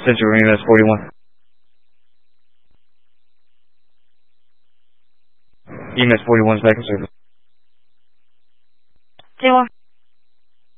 Central EMS 41. EMS 41 is back in service. Taylor.